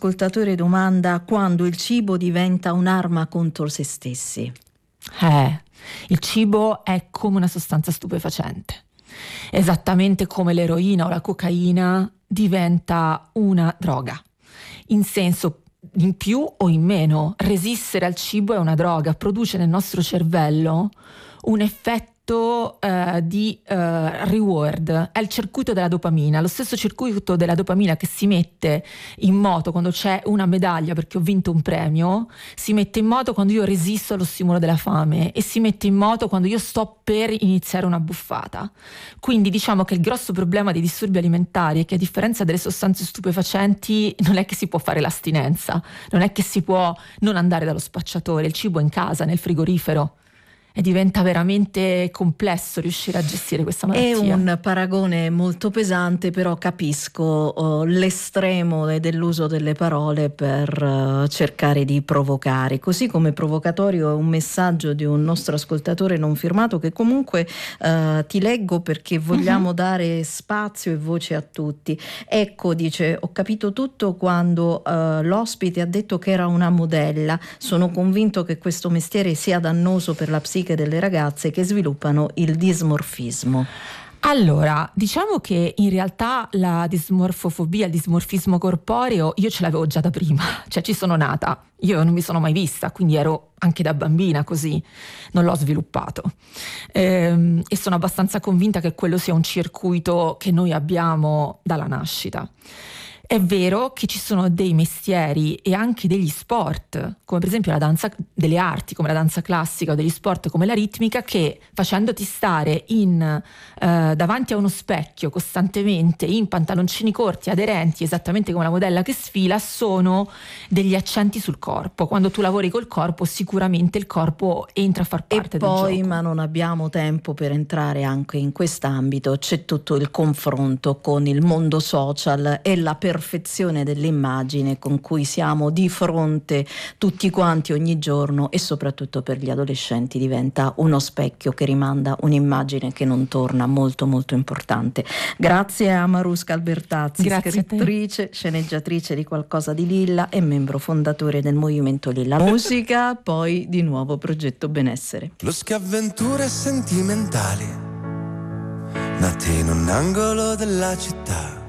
ascoltatore domanda: quando il cibo diventa un'arma contro se stessi? Il cibo è come una sostanza stupefacente, esattamente come l'eroina o la cocaina diventa una droga, in senso in più o in meno. Resistere al cibo è una droga, produce nel nostro cervello un effetto di reward, è il circuito della dopamina, lo stesso circuito della dopamina che si mette in moto quando c'è una medaglia perché ho vinto un premio, si mette in moto quando io resisto allo stimolo della fame e si mette in moto quando io sto per iniziare una buffata. Quindi diciamo che il grosso problema dei disturbi alimentari è che, a differenza delle sostanze stupefacenti, non è che si può fare l'astinenza, non è che si può non andare dallo spacciatore, il cibo è in casa, nel frigorifero. E diventa veramente complesso riuscire a gestire questa malattia. È un paragone molto pesante, però capisco l'estremo dell'uso delle parole per cercare di provocare. Così come provocatorio è un messaggio di un nostro ascoltatore non firmato che comunque ti leggo perché vogliamo dare spazio e voce a tutti. Ecco, dice: ho capito tutto quando l'ospite ha detto che era una modella. Sono convinto che questo mestiere sia dannoso per la psiche delle ragazze che sviluppano il dismorfismo. Allora, diciamo che in realtà la dismorfofobia, il dismorfismo corporeo, io ce l'avevo già da prima, cioè ci sono nata, io non mi sono mai vista, quindi ero anche da bambina così, non l'ho sviluppato. E sono abbastanza convinta che quello sia un circuito che noi abbiamo dalla nascita. È vero che ci sono dei mestieri e anche degli sport, come per esempio la danza, delle arti come la danza classica, o degli sport come la ritmica, che facendoti stare davanti a uno specchio costantemente in pantaloncini corti, aderenti, esattamente come la modella che sfila, sono degli accenti sul corpo. Quando tu lavori col corpo, sicuramente il corpo entra a far parte del gioco. E poi, ma non abbiamo tempo per entrare anche in quest'ambito, c'è tutto il confronto con il mondo social e la perfezione dell'immagine con cui siamo di fronte tutti quanti ogni giorno, e soprattutto per gli adolescenti diventa uno specchio che rimanda un'immagine che non torna, molto molto importante. Grazie a Marusca Albertazzi, scrittrice, sceneggiatrice di Qualcosa di Lilla e membro fondatore del Movimento Lilla. Musica, poi di nuovo Progetto Benessere. Losche avventure sentimentali nate in un angolo della città,